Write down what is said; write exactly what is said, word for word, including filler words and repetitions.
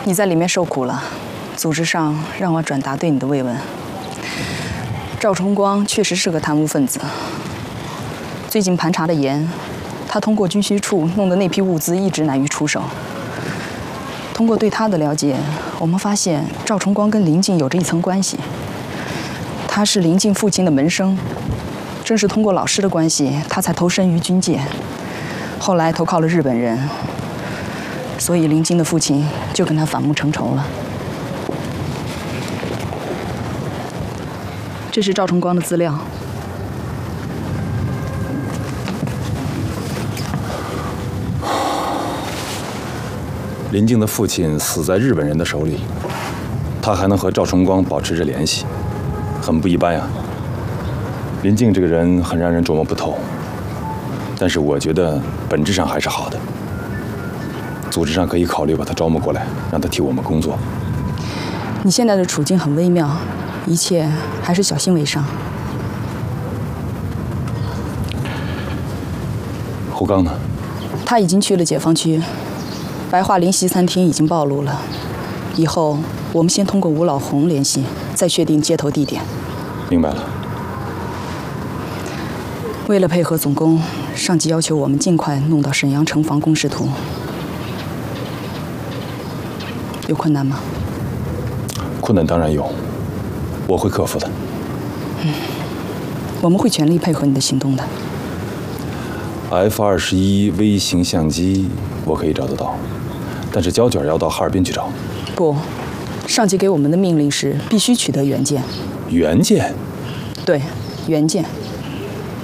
你在里面受苦了，组织上让我转达对你的慰问。赵崇光确实是个贪污分子，最近盘查的严，他通过军需处弄的那批物资一直难于出手。通过对他的了解，我们发现赵崇光跟林静有着一层关系。他是林静父亲的门生，正是通过老师的关系，他才投身于军界，后来投靠了日本人。所以林静的父亲就跟他反目成仇了。这是赵崇光的资料。 林静的父亲死在日本人的手里，他还能和赵崇光保持着联系，很不一般呀。林静这个人很让人琢磨不透，但是我觉得本质上还是好的。组织上可以考虑把他招募过来，让他替我们工作。 你现在的处境很微妙，一切还是小心为上。 胡刚呢？ 他已经去了解放区，白桦林西餐厅已经暴露了。以后我们先通过吴老红联系，再确定接头地点。 明白了。 为了配合总工，上级要求我们尽快弄到沈阳城防工事图。有困难吗？ 困难当然有，我会克服的。 嗯，我们会全力配合你的行动的。 F 二十一微型相机我可以找得到，但是胶卷要到哈尔滨去找。 不，上级给我们的命令是必须取得原件。 原件？ 对，原件。